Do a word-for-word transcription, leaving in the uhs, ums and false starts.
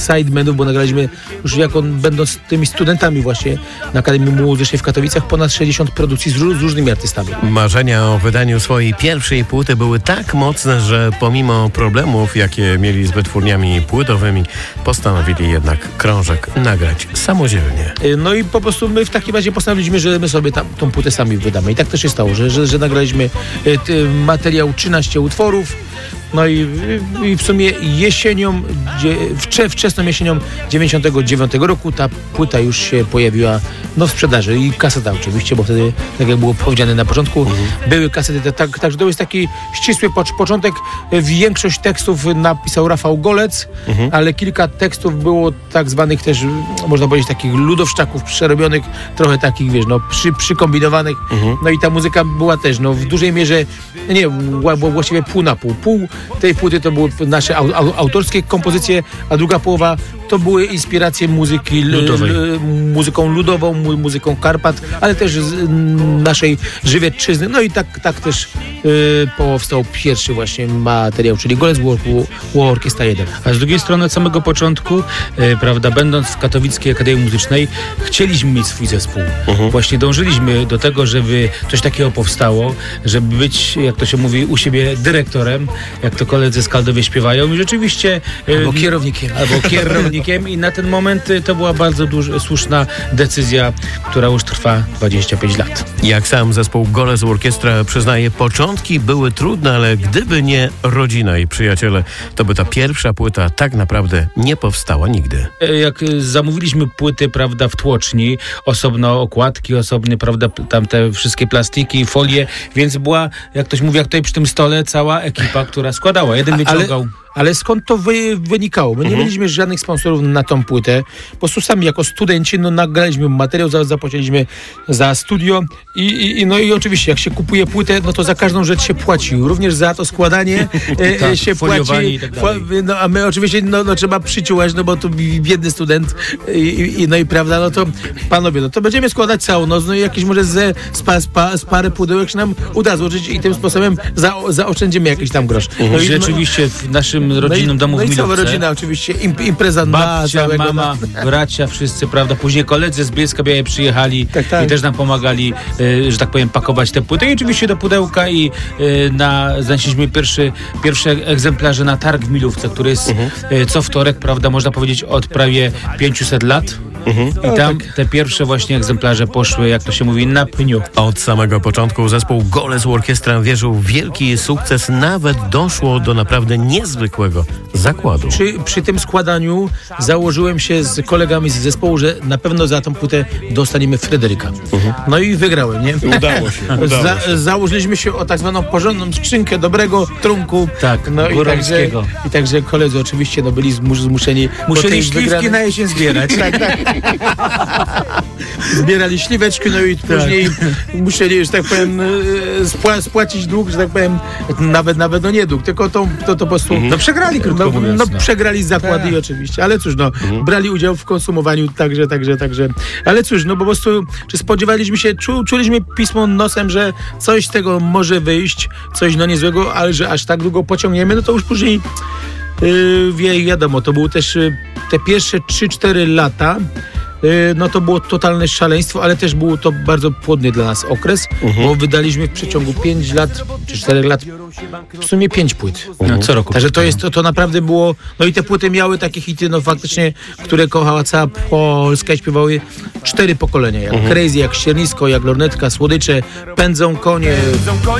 sidemenów, bo nagraliśmy już jako będąc tymi studentami właśnie na Akademii Muzycznej w Katowicach ponad sześćdziesiąt produkcji z, ró- z różnymi artystami. Marzenia o wydaniu swojej pierwszej płyty były tak mocne, że pomimo problemów, jakie mieli z wytwórniami płytowymi, postanowili jednak krążek nagrać samodzielnie. No i po prostu my w takim razie postanowiliśmy, że my sobie tam, tą płytę sami wydamy. I tak też się stało, że, że, że nagraliśmy y, ty, materiał trzynaście utworów. No i, i w sumie jesienią, wcze, wczesną jesienią dziewięćdziesiątego dziewiątego roku ta płyta już się pojawiła no, w sprzedaży i kaseta oczywiście, bo wtedy, tak jak było powiedziane na początku, mhm. były kasety, tak, tak, że to jest taki ścisły początek. Większość tekstów napisał Rafał Golec, mhm. ale kilka tekstów było tak zwanych też, można powiedzieć, takich ludowszczaków przerobionych, trochę takich, wiesz, no, przy, przykombinowanych. Mhm. No i ta muzyka była też, no, w dużej mierze, nie, właściwie pół na pół. Pół tej płyty to były nasze au, au, autorskie kompozycje, a druga połowa to były inspiracje muzyki ludowej. L, muzyką ludową, mu, muzyką Karpat, ale też z m, naszej Żywiecczyzny. No i tak, tak też y, powstał pierwszy właśnie materiał, czyli Golec War, War Orkiestra jeden. A z drugiej strony od samego początku, y, prawda, będąc w Katowickiej Akademii Muzycznej, chcieliśmy mieć swój zespół. Uh-huh. Właśnie dążyliśmy do tego, żeby coś takiego powstało, żeby być, jak to się mówi, u siebie dyrektorem, jak to koledzy z Kaldowie śpiewają i rzeczywiście... Albo kierownikiem. Albo kierownikiem i na ten moment to była bardzo duż, słuszna decyzja, która już trwa dwadzieścia pięć lat. Jak sam zespół Golec Orkiestra przyznaje, początki były trudne, ale gdyby nie rodzina i przyjaciele, to by ta pierwsza płyta tak naprawdę nie powstała nigdy. Jak zamówiliśmy płyty, prawda, w tłoczni, osobno okładki, osobny, prawda, tam te wszystkie plastiki, folie, więc była, jak ktoś mówi, jak tutaj przy tym stole, cała ekipa, która składała. Jeden wyciągał... Ale... Ale skąd to wy, wynikało? My nie mhm. mieliśmy żadnych sponsorów na tą płytę. Po prostu sami jako studenci no, nagraliśmy materiał, za, zapłaciliśmy za studio i, i, no i oczywiście jak się kupuje płytę, no to za każdą rzecz się płaci. Również za to składanie e, tak, się płaci. Tak no, a my oczywiście no, no, trzeba przyciułać, no bo tu biedny student i, i, no i prawda, no to panowie, no to będziemy składać całą noc, no i jakieś może ze, z, pa, z parę pudełek się nam uda złożyć i tym sposobem za, zaoszczędzimy jakiś tam grosz. Mhm. No i rzeczywiście w naszym rodzinnym no i, domu no w Milówce. No i cała rodzina oczywiście, impreza babcia, na całego... mama, bracia, wszyscy, prawda, później koledzy z Bielska Białej przyjechali tak, tak. i też nam pomagali, e, że tak powiem, pakować te płyty i oczywiście do pudełka i e, na, znaleźliśmy pierwszy, pierwsze egzemplarze na targ w Milówce, który jest mhm. e, co wtorek, prawda, można powiedzieć od prawie pięciuset lat. Mhm. I tam tak. te pierwsze właśnie egzemplarze poszły, jak to się mówi, na pniu. Od samego początku zespół Golec Orkiestra wierzył w wielki sukces, nawet doszło do naprawdę niezwykłego zakładu. Przy, przy tym składaniu założyłem się z kolegami z zespołu, że na pewno za tą płytę dostaniemy Fryderyka. Mhm. No i wygrałem, nie? Udało się. Udało za, się. Założyliśmy się o tak zwaną porządną skrzynkę dobrego trunku. Tak, no i także, i także koledzy oczywiście no, byli zmus, zmuszeni. Musieli śliwki wygrane... na jesień zbierać. tak, tak. Zbierali śliweczki, no i tak. później musieli, że tak powiem, spła- spłacić dług, że tak powiem, nawet nawet no nie dług, tylko to, to, to po prostu... No przegrali, krótko no, mówiąc. No, no przegrali zakłady tak. oczywiście, ale cóż, no, mhm. brali udział w konsumowaniu także, także, także. Ale cóż, no po prostu, czy spodziewaliśmy się, czu, czuliśmy pismo nosem, że coś z tego może wyjść, coś no niezłego, ale że aż tak długo pociągniemy, no to już później yy, wie, wiadomo, to były też yy, te pierwsze trzy cztery lata, no to było totalne szaleństwo, ale też było to bardzo płodny dla nas okres, uh-huh. bo wydaliśmy w przeciągu pięć lat, czy cztery lat, w sumie pięć płyt. Uh-huh. No, co roku. Także to jest, to, to naprawdę było, no i te płyty miały takie hity, no faktycznie, które kochała cała Polska i śpiewały cztery pokolenia, jak uh-huh. Crazy, jak Ściernisko, jak Lornetka, Słodycze, Pędzą konie.